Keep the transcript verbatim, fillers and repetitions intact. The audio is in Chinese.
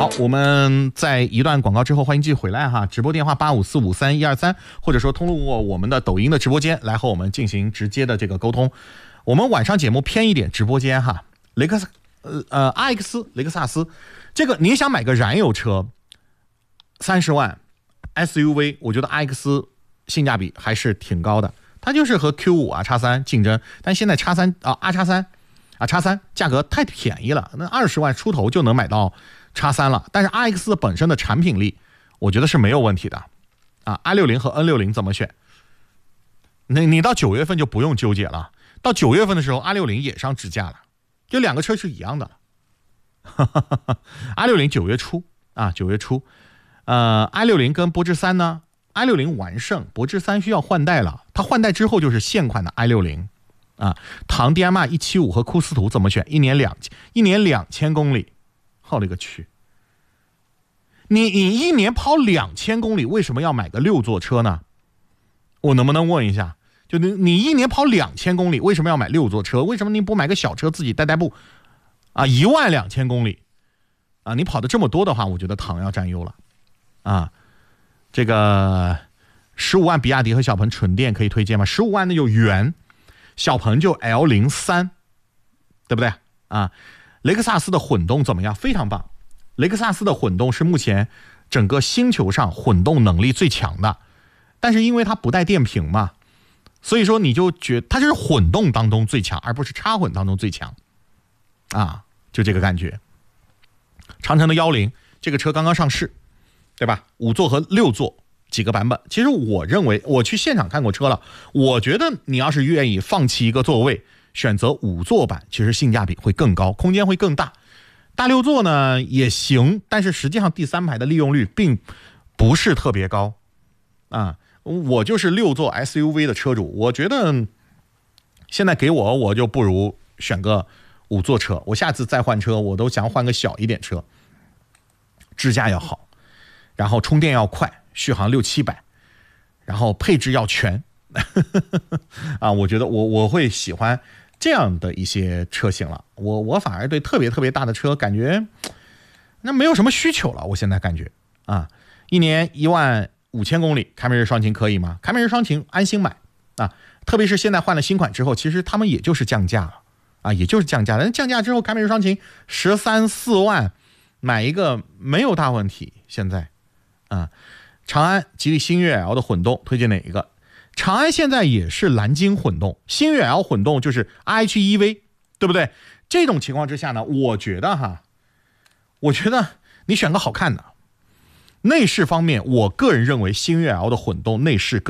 好，我们在一段广告之后，欢迎继续回来哈。直播电话八五四五三一二三，或者说通过我们的抖音的直播间来和我们进行直接的这个沟通。我们晚上节目偏一点直播间哈，雷克萨呃呃阿 X 雷克萨斯，这个您想买个燃油车，三十万 S U V， 我觉得 阿 X 性价比还是挺高的。它就是和 Q 五啊 X 三竞争，但现在 X 三啊 R X 三啊 X 三价格太便宜了，那二十万出头就能买到 X 三了。但是 R X 本身的产品力，我觉得是没有问题的啊。I 六十和 N 六十怎么选？那你到九月份就不用纠结了。到九月份的时候 ，I 六十也上支架了，就两个车是一样的了。I 六十九月初啊，九月初，呃 ，I 六十跟博智三呢 ，I 六十完胜，博智三需要换代了。它换代之后就是现款的 I 六十啊。唐 D M R 一七五和库斯图怎么选？一年两一年两千公里，好了个去！你你一年跑两千公里，为什么要买个六座车呢？我能不能问一下？就你你一年跑两千公里，为什么要买六座车？为什么你不买个小车自己代代步？啊，一万两千公里，啊，你跑的这么多的话，我觉得唐要占优了，啊，这个十五万比亚迪和小鹏纯电可以推荐吗？十五万的有元，小鹏就 L 零三， 对不对啊？雷克萨斯的混动怎么样？非常棒，雷克萨斯的混动是目前整个星球上混动能力最强的，但是因为它不带电瓶嘛。所以说你就觉得它是混动当中最强，而不是插混当中最强，啊，就这个感觉。长城的幺零这个车刚刚上市，对吧？五座和六座几个版本。其实我认为，我去现场看过车了，我觉得你要是愿意放弃一个座位，选择五座版，其实性价比会更高，空间会更大。大六座呢也行，但是实际上第三排的利用率并不是特别高，啊。我就是六座 S U V 的车主，我觉得现在给我我就不如选个五座车。我下次再换车，我都想换个小一点车，支架要好，然后充电要快，续航六七百，然后配置要全啊，我觉得我我会喜欢这样的一些车型了。我我反而对特别特别大的车感觉那没有什么需求了。我现在感觉啊，一年一万五千公里，凯美瑞双擎可以吗？凯美瑞双擎安心买啊！特别是现在换了新款之后，其实他们也就是降价了啊，也就是降价了。降价之后，凯美瑞双擎十三四万买一个没有大问题。现在啊，长安、吉利星越 L 的混动推荐哪一个？长安现在也是蓝鲸混动，星越 L 混动就是 I H E V， 对不对？这种情况之下呢，我觉得哈，我觉得你选个好看的。内饰方面，我个人认为星越 L 的混动内饰更